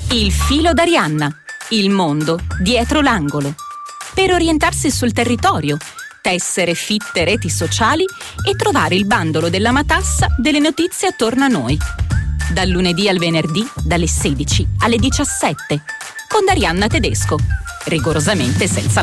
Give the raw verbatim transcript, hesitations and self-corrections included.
Il filo d'Arianna. Il mondo dietro l'angolo. Per orientarsi sul territorio, tessere fitte reti sociali e trovare il bandolo della matassa delle notizie attorno a noi. Dal lunedì al venerdì, dalle sedici alle diciassette, con Arianna Tedesco, rigorosamente senza